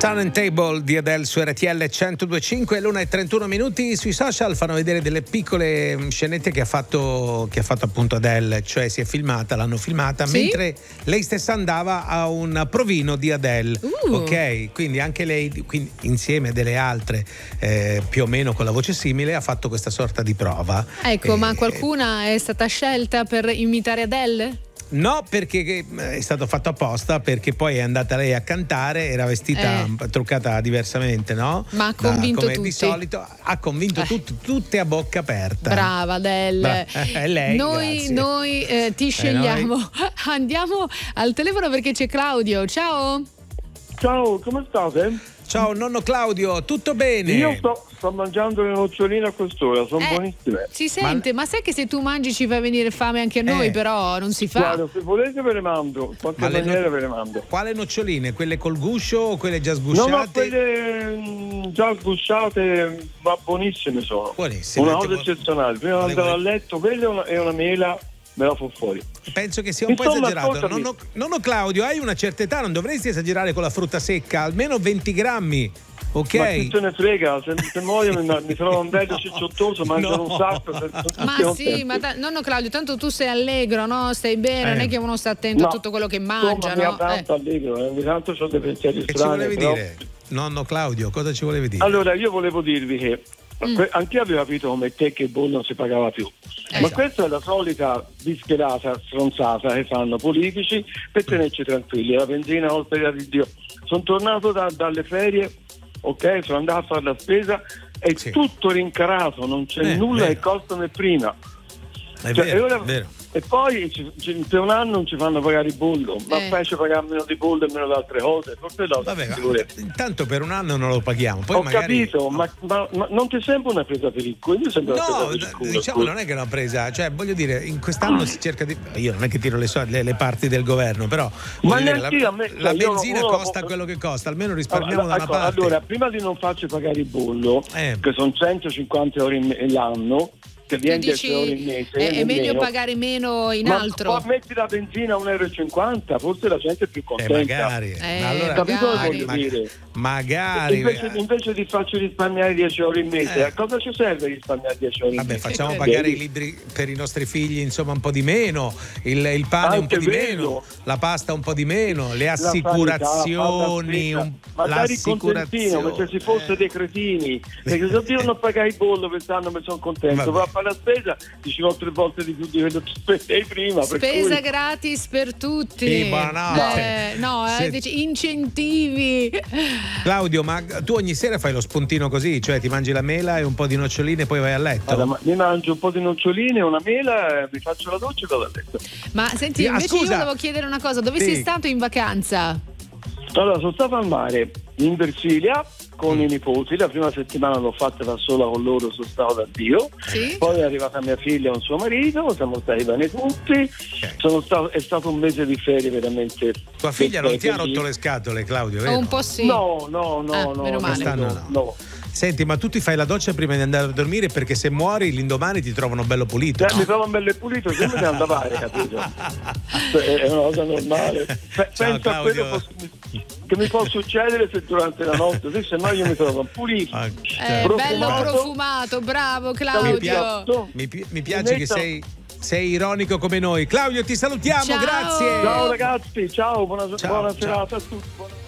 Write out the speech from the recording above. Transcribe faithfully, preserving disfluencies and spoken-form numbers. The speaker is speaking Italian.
Turntable di Adele su R T L centodue e cinque, l'una e trentuno minuti. Sui social fanno vedere delle piccole scenette che ha fatto che ha fatto appunto Adele, cioè si è filmata, l'hanno filmata sì? mentre lei stessa andava a un provino di Adele, uh. ok? Quindi anche lei, quindi insieme a delle altre eh, più o meno con la voce simile, ha fatto questa sorta di prova. Ecco, eh, ma qualcuna è stata scelta per imitare Adele? No, perché è stato fatto apposta, perché poi è andata lei a cantare, era vestita eh. truccata diversamente, no? Ma ha convinto da, come tutti. Di solito ha convinto eh. tutti, tutte a bocca aperta. Brava Adele. Bra- eh, lei, noi noi eh, ti scegliamo. Eh, noi... Andiamo al telefono perché c'è Claudio. Ciao. Ciao, come state? Ciao nonno Claudio, tutto bene? Io sto, sto mangiando le noccioline a quest'ora, sono eh, buonissime. Si sente, ma... ma sai che se tu mangi ci fa venire fame anche a noi, eh. però non si fa. Guarda, se volete ve le mando, in qualche maniera no... ve le mando. Quale noccioline? Quelle col guscio o quelle già sgusciate? No, no, quelle mh, già sgusciate, ma buonissime sono. Buonissime. Una cosa eccezionale. Prima di andare a letto, quella è una, è una mela, me la fa fuori. Penso che sia un Insomma, po' esagerato. Nonno, nonno Claudio, hai una certa età, non dovresti esagerare con la frutta secca, almeno venti grammi, ok? Ma chi se ne frega, se, se muoio mi, mi trovo un bello cicciottoso, mangio no. un sacco. Se, se ma sì, ma ta- nonno Claudio, tanto tu sei allegro, no? Stai bene, eh. non è che uno sta attento no. a tutto quello che mangia, Insomma, no? Mi tanto eh. allegro, eh. ogni tanto ho dei pensieri che strani. Che ci volevi però... dire? Nonno Claudio, cosa ci volevi dire? Allora, io volevo dirvi che Mm. anch'io avevo capito come te che il bollo non si pagava più, eh, ma questa è la solita discherata stronzata che fanno politici per tenerci tranquilli. La benzina, oh, per di Dio, sono tornato da, dalle ferie, ok, sono andato a fare la spesa, è sì. tutto rincarato, non c'è eh, nulla che costa né prima. È cioè, vero, e, ora, è vero. E poi ci, ci, per un anno non ci fanno pagare il bollo, ma eh. poi ci pagare meno di bollo e meno di altre cose. Forse no, vabbè, intanto per un anno non lo paghiamo. Poi ho magari... capito, ma, ma, ma non ti sembra una presa per il culo? No, d- culo, diciamo scusa. Non è che è una presa, cioè voglio dire, in quest'anno si cerca di. Io non è che tiro le, so- le, le parti del governo, però ma dire, la, a me, la io benzina non, costa non, quello che costa, almeno risparmiamo allora, da ecco, una parte. Allora, prima di non farci pagare il bollo, eh. che sono centocinquanta euro in, l'anno, che viene dici, euro in mese, è, è meglio meno. pagare meno in ma altro. Ma metti la benzina a un euro e cinquanta, forse la gente è più contenta. Eh, magari. Eh, ma allora, capito magari. cosa voglio dire? Magari. Invece, invece di farci risparmiare dieci euro in mese, eh. a cosa ci serve risparmiare dieci euro in Vabbè, mese? facciamo eh, pagare i libri per i nostri figli, insomma, un po' di meno, il, il pane Anche un po' di vero. meno, la pasta un po' di meno, le La assicurazioni, sanità, un, magari il contentino, perché se fosse eh. dei cretini, perché se io non pagai il bollo quest'anno mi sono contento, va a fare la spesa, dici no, tre volte di più di quello che spendevi prima. Spesa per cui... gratis per tutti. Sì, buonanotte. Eh, no, eh, Se... dici incentivi. Claudio, ma tu ogni sera fai lo spuntino così, cioè ti mangi la mela e un po' di noccioline e poi vai a letto? Allora, ma mi mangio un po' di noccioline, una mela, mi faccio la doccia e vado a letto. Ma senti, sì, invece ah, io volevo chiedere una cosa, dove sì. sei stato in vacanza? Allora, sono stato al mare in Versilia con mm. i nipoti, la prima settimana l'ho fatta da sola con loro, sono stato da Dio, sì? Poi è arrivata mia figlia e un suo marito, siamo stati bene tutti, okay. sono stato, è stato un mese di ferie veramente. Tua figlia non ti ha rotto le scatole, Claudio, vero? Oh, un po' sì. No, no, no, ah, no, meno male. no, no, no. Senti, ma tu ti fai la doccia prima di andare a dormire perché se muori l'indomani ti trovano bello pulito? Eh, no? Mi trovano bello pulito, che mi devo andare, capito? È una cosa normale. Ciao, penso Claudio. A quello posso, che mi può succedere se durante la notte, se, se no io mi trovo pulito. Ah, eh, bello profumato, bravo Claudio. Mi, pi- mi piace mi che sei... Sei ironico come noi. Claudio, ti salutiamo, ciao. Grazie. Ciao ragazzi, ciao, buona, ciao, buona ciao. serata a tutti.